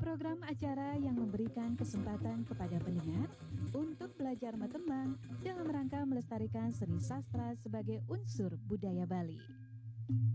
program acara yang memberikan kesempatan kepada pendengar untuk belajar metembang dalam rangka melestarikan seni sastra sebagai unsur budaya Bali.